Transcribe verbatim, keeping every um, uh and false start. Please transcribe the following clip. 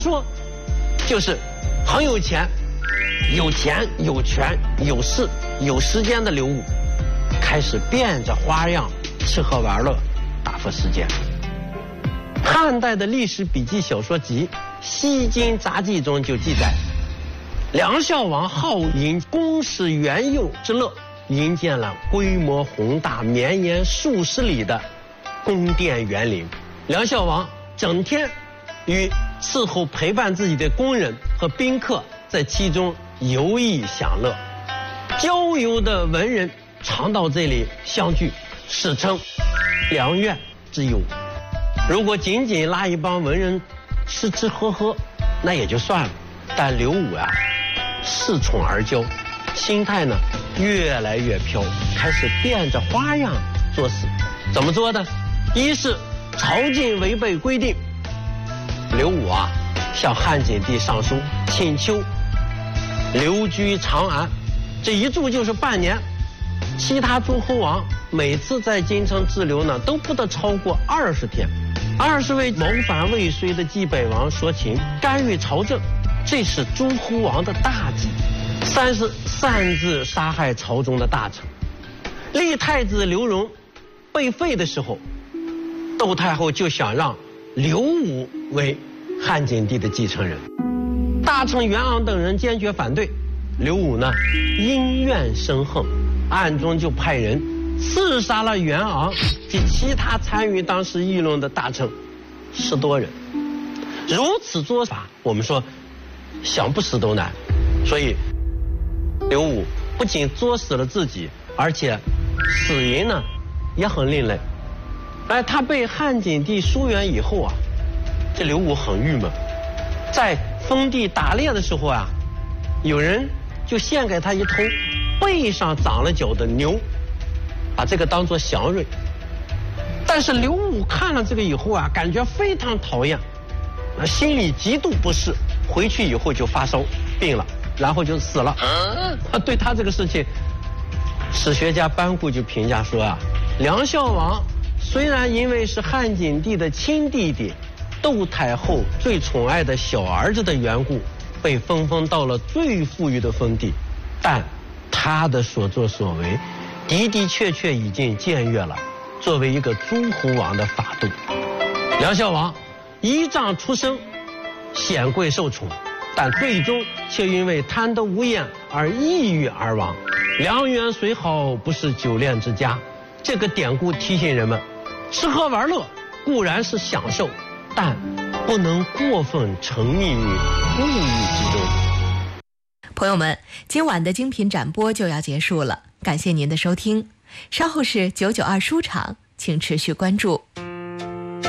说就是很有钱、有钱、有权、有势、有时间的刘武，开始变着花样吃喝玩乐，打发时间。汉代的历史笔记小说集《西京杂记》中就记载，梁孝王好饮宫室园游之乐，营建了规模宏大、绵延数十里的宫殿园林。梁孝王整天与伺候陪伴自己的工人和宾客在其中游艺享乐，郊游的文人常到这里相聚，史称梁苑之游。如果仅仅拉一帮文人吃吃喝喝，那也就算了，但刘武啊，恃宠而骄，心态呢越来越飘，开始变着花样做事。怎么做的？一是朝觐违背规定，刘武啊向汉景帝上书请求留居长安，这一住就是半年。其他诸侯王每次在京城滞留呢，都不得超过二十天。二是为谋反未遂的冀北王说情，干预朝政，这是诸侯王的大忌。三是擅自杀害朝中的大臣。立太子刘荣被废的时候，窦太后就想让刘武为汉景帝的继承人，大臣袁昂等人坚决反对。刘武呢因怨生恨，暗中就派人刺杀了袁昂及其他参与当时议论的大臣十多人。如此做法，我们说想不死都难。所以刘武不仅作死了自己，而且死因呢也很另类。哎，他被汉景帝疏远以后啊，这刘武很郁闷。在封地打猎的时候啊，有人就献给他一头背上长了角的牛，把这个当作祥瑞。但是刘武看了这个以后啊，感觉非常讨厌，心里极度不适，回去以后就发烧病了，然后就死了。啊，对他这个事情，史学家班固就评价说啊，梁孝王虽然因为是汉景帝的亲弟弟窦太后最宠爱的小儿子的缘故，被分封到了最富裕的封地，但他的所作所为的的确确已经僭越了作为一个诸侯王的法度。梁孝王依仗出身，显贵受宠，但最终却因为贪得无厌而抑郁而亡。良缘虽好，不是久恋之家。这个典故提醒人们，吃喝玩乐固然是享受，但不能过分沉溺于物欲之中。 朋友们，今晚的精品展播就要结束了，感谢您的收听。稍后是九九二书场，请持续关注。